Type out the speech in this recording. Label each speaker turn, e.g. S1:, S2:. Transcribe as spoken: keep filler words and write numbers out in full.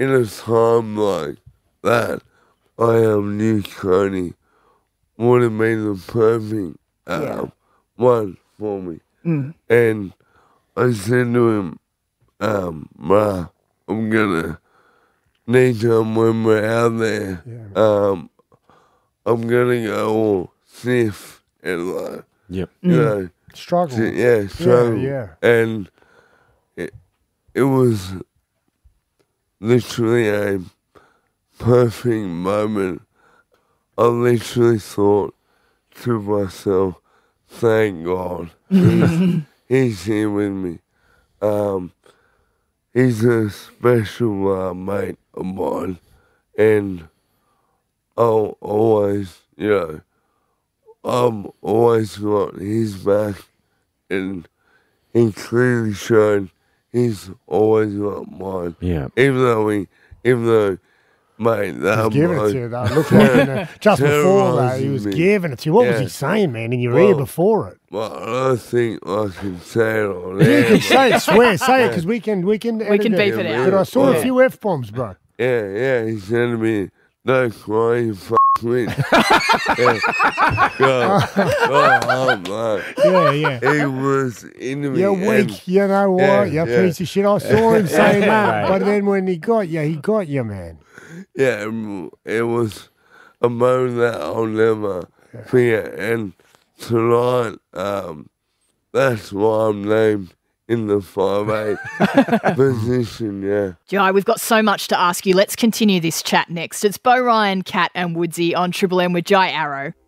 S1: in a time like that, I am knew Cody would have been the perfect um,
S2: Yeah.
S1: one for me.
S2: Mm.
S1: And I said to him, um, bruh, I'm gonna need to when we're out there.
S2: Yeah.
S1: Um, I'm gonna go all sniff and like,
S3: Yep.
S1: you know,
S2: Struggle.
S1: to- yeah, struggle.
S2: yeah.
S1: And it, it was literally a perfect moment. I literally thought to myself, thank God, he's, he's here with me. Um, he's a special uh, mate of mine, and I'll always, you know, I've always got his back, and he clearly showed he's always got mine.
S3: Yeah.
S1: Even though we, even though, mate, that
S2: He's giving it
S1: bloke
S2: to you, though. Look like in the, just before, though, he was
S1: terrorising me.
S2: giving it to you. What was
S1: Yeah.
S2: he saying, man, in your
S1: Well,
S2: ear before it?
S1: Well, I don't think I can say it on
S2: You
S1: air.
S2: can
S1: but-
S2: say it, swear, say it, because we can, we can,
S4: We can
S2: edit
S4: beep it
S1: Yeah,
S4: out.
S2: But I saw
S1: Yeah.
S2: a few F-bombs, bro.
S1: Yeah, yeah, he said to me, don't cry, you f*** win. yeah. Go, go home, like,
S2: Yeah, yeah.
S1: he was into me.
S2: You're
S1: and-
S2: weak, you know what?
S1: Yeah,
S2: you
S1: yeah.
S2: piece of shit. I saw him saying that,
S3: Right.
S2: but then when he got you, he got you, man.
S1: Yeah, it was a moment that I'll never forget. And tonight, um, that's why I'm named in the five eight position, yeah.
S4: Jai, we've got so much to ask you. Let's continue this chat next. It's Bo Ryan, Kat and Woodsy on Triple M with Jai Arrow.